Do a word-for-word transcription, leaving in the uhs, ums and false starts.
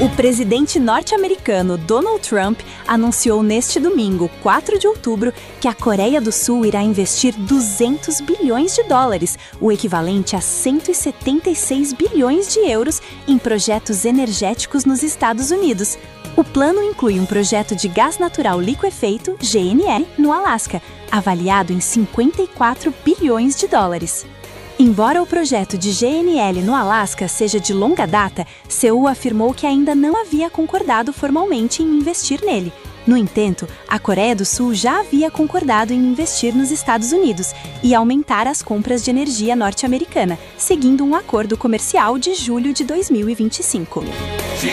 O presidente norte-americano Donald Trump anunciou neste domingo, quatro de outubro, que a Coreia do Sul irá investir duzentos bilhões de dólares, o equivalente a cento e setenta e seis bilhões de euros, em projetos energéticos nos Estados Unidos. O plano inclui um projeto de gás natural liquefeito, G N L, no Alasca, avaliado em cinquenta e quatro bilhões de dólares. Embora o projeto de G N L no Alasca seja de longa data, Seul afirmou que ainda não havia concordado formalmente em investir nele. No entanto, a Coreia do Sul já havia concordado em investir nos Estados Unidos e aumentar as compras de energia norte-americana, seguindo um acordo comercial de julho de dois mil e vinte e cinco.